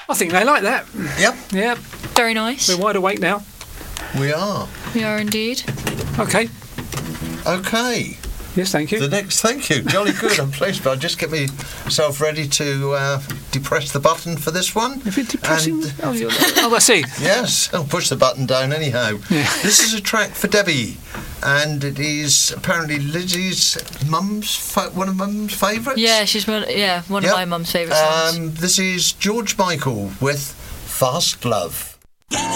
I think they like that. Yep, Yeah, Very nice. we're wide awake now. we are. We are indeed. Okay. Okay. Yes, thank you. The next, thank you. Jolly good. I'm pleased, but I'll just get myself ready to depress the button for this one. If it's depressing... And- Oh, I see. Yes, I'll push the button down anyhow. Yeah. This is a track for Debbie, and it is apparently Lizzie's one of Mum's favourites. Yeah, she's one of Yep. my mum's favourite songs. This is George Michael with Fast Love.